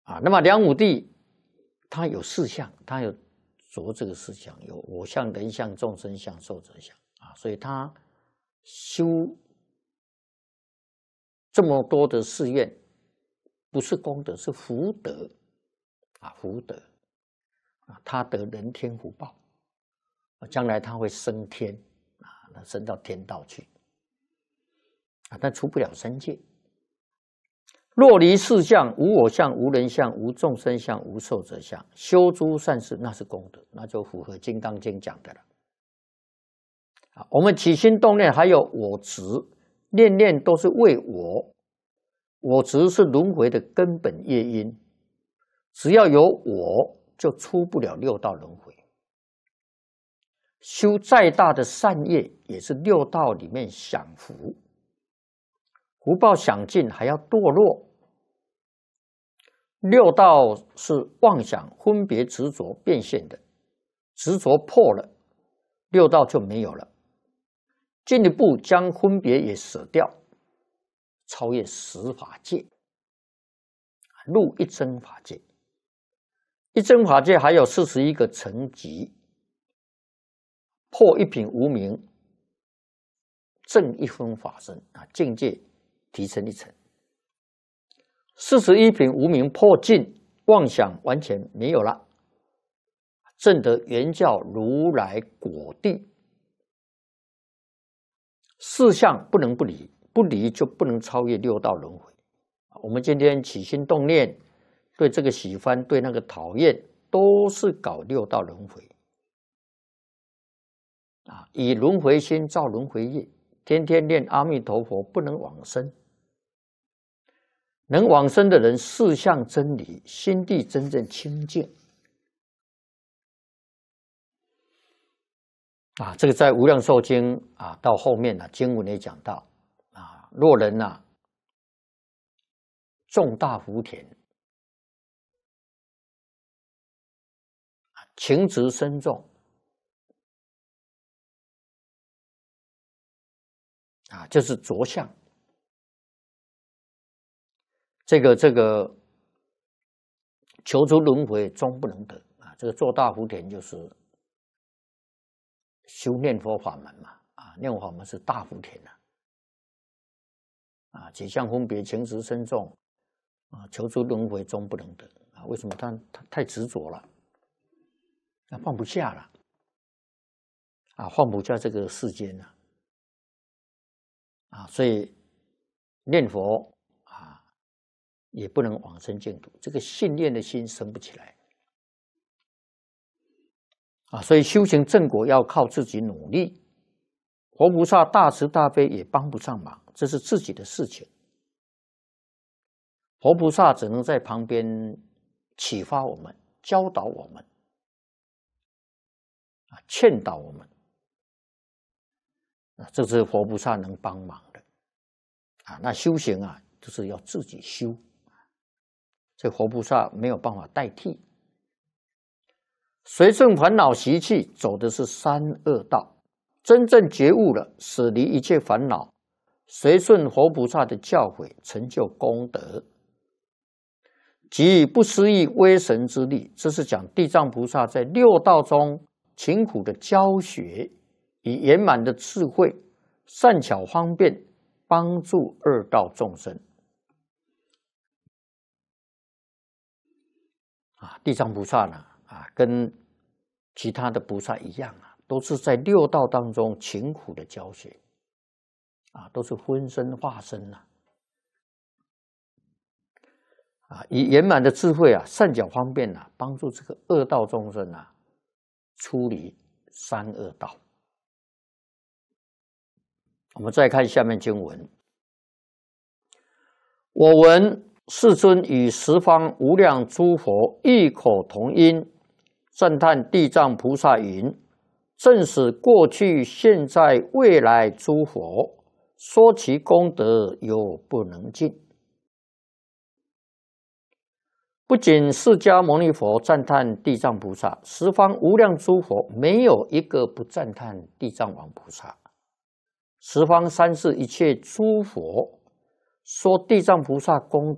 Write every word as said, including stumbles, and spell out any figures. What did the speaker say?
啊。那么梁武帝他有四相，他有着这个四相，有我相、人相、众生相、寿者相啊，所以他修这么多的寺院，不是功德，是福德啊，福德啊，他得人天福报，将来他会升天啊，升到天道去啊，但出不了三界。若离四相，无我相、无人相、无众生相、无寿者相，修诸善事，那是功德，那就符合《金刚经》讲的了。啊，我们起心动念还有我执，念念都是为我，我执是轮回的根本业因，只要有我，就出不了六道轮回。修再大的善业，也是六道里面享福。福报享尽还要堕落，六道是妄想、分别、执着变现的，执着破了，六道就没有了。进一步将分别也舍掉，超越十法界，入一真法界。一真法界还有四十一个层级，破一品无明，正一分法身啊，境界提升一层。四十一品无明破尽，妄想完全没有了，证得原教如来果地。四相不能不离，不离就不能超越六道轮回。我们今天起心动念，对这个喜欢，对那个讨厌，都是搞六道轮回啊！以轮回心造轮回业，天天念阿弥陀佛，不能往生。能往生的人，四相真理，心地真正清净啊！这个在《无量寿经》啊，到后面呢、啊，经文也讲到啊，若人呐、啊、种大福田，情执深重啊，就是着相。这个这个求出轮回终不能得啊！这个做大福田就是修念佛法门嘛啊，念佛法门是大福田呐啊，几相分别，情执深重啊，求出轮回终不能得啊！为什么他他太执着了，他放不下了啊，放不下这个世间了啊，所以念佛也不能往生净土，这个信念的心生不起来啊！所以修行正果要靠自己努力，佛菩萨大慈大悲也帮不上忙，这是自己的事情。佛菩萨只能在旁边启发我们、教导我们、啊劝导我们啊，这是佛菩萨能帮忙的啊。那修行啊，就是要自己修。这佛菩萨没有办法代替，随顺烦恼习气，走的是三恶道。真正觉悟了，舍离一切烦恼，随顺佛菩萨的教诲，成就功德，给予不思议威神之力。这是讲地藏菩萨在六道中勤苦的教学，以圆满的智慧，善巧方便，帮助二道众生。啊，地藏菩萨呢，啊，跟其他的菩萨一样啊，都是在六道当中勤苦的教学，啊，都是分身化身呐、啊，啊，以圆满的智慧啊，善巧方便呐、啊，帮助这个恶道众生啊，出离三恶道。我们再看下面经文，我闻世尊与十方无量诸佛异口同音，赞叹地藏菩萨云：正使过去、现在、未来诸佛，说其功德有不能尽。不仅释迦牟尼佛赞叹地藏菩萨，十方无量诸佛没有一个不赞叹地藏王菩萨。十方三世一切诸佛说地藏菩萨功